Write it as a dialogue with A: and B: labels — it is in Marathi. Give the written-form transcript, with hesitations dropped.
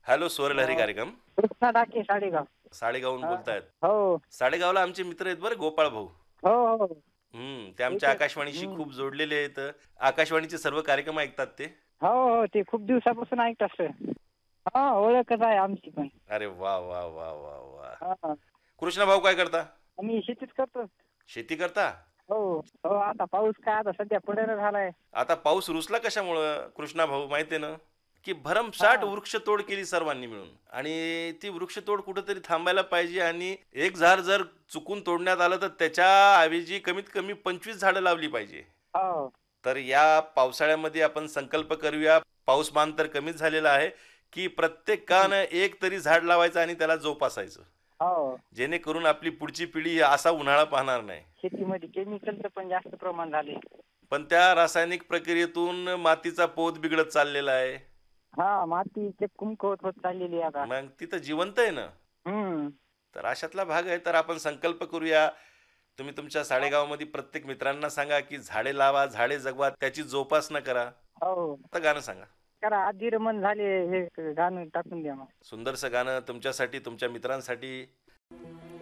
A: हॅलो स्वरलहरी कार्यक्रम.
B: कृष्णा डाके साडेगाव.
A: साडेगावहून
B: हा.
A: बोलतायत.
B: हो
A: साडेगावला आमचे मित्र आहेत बरं, गोपाळ भाऊ.
B: हो हो.
A: ते आमच्या
B: इथे
A: आकाशवाणीशी खूप जोडलेले आहेत. आकाशवाणीचे सर्व कार्यक्रम ऐकतात ते.
B: हो हो, ते खूप दिवसापासून ऐकतात सर. हा, ओळखच आहे आमची पण.
A: अरे वा वा वा वा वा.
B: हा.
A: कृष्णा भाऊ काय करता?
B: आम्ही शेतीच करतो.
A: शेती करता?
B: हो हो, आता पाऊस काय आता सध्या पडेना झालाय.
A: आता पाऊस रुसला कशामुळं कृष्णा भाऊ माहितीये ना, की भरमसाठ
B: हा
A: वृक्षतोड केली सर्वांनी मिळून. आणि ती वृक्षतोड कुठंतरी थांबायला पाहिजे. आणि एक झाड जर चुकून तोडण्यात आलं तर त्याच्या ऐवजी कमीत कमी 25 झाडं लावली पाहिजे.
B: हो
A: तर या पावसाळ्यामध्ये आपण संकल्प करूया, पाऊसमान तर कमीच झालेलं आहे, की प्रत्येकानं एक तरी झाड लावायचं आणि त्याला जोपासायचं,
B: हो.
A: जेणेकरून आपली पुढची पिढी असा उन्हाळा पाहणार नाही.
B: शेतीमध्ये केमिकलचं पण जास्त प्रमाण झाले.
A: पण त्या रासायनिक प्रक्रियेतून मातीचा पोत बिघडत चाललेला आहे.
B: हा, मातीचे कुमकुवत होत चाललेली आहे आता.
A: मग तिथं जिवंत आहे ना.
B: हम्म.
A: तर अशातला भाग आहे. तर आपण संकल्प करूया. तुम्ही तुमच्या साडेगावमध्ये प्रत्येक मित्रांना सांगा की झाडे लावा, झाडे जगवा, त्याची जोपासना करा.
B: हो,
A: आता गाणं सांगा.
B: करा आधी रमण झाले, हे गाणं टाकून द्या मग.
A: सुंदरसं गाणं तुमच्यासाठी, तुमच्या मित्रांसाठी.